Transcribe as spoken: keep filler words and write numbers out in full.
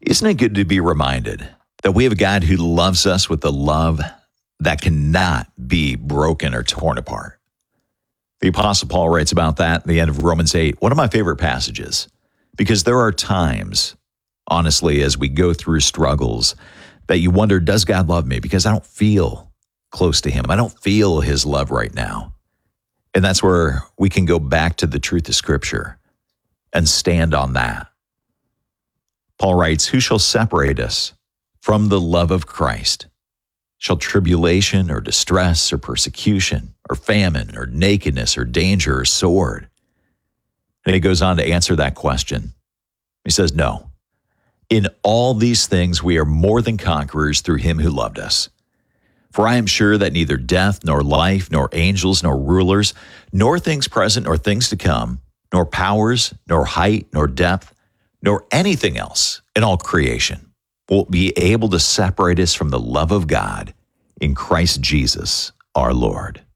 Isn't it good to be reminded that we have a God who loves us with a love that cannot be broken or torn apart? The Apostle Paul writes about that at the end of Romans eight, one of my favorite passages, because there are times, honestly, as we go through struggles, that you wonder, does God love me? Because I don't feel close to him. I don't feel his love right now. And that's where we can go back to the truth of Scripture and stand on that. Paul writes, who shall separate us from the love of Christ? Shall tribulation or distress or persecution or famine or nakedness or danger or sword? And he goes on to answer that question. He says, no. In all these things we are more than conquerors through him who loved us. For I am sure that neither death, nor life, nor angels, nor rulers, nor things present, nor things to come, nor powers, nor height, nor depth, nor anything else in all creation will be able to separate us from the love of God in Christ Jesus our Lord.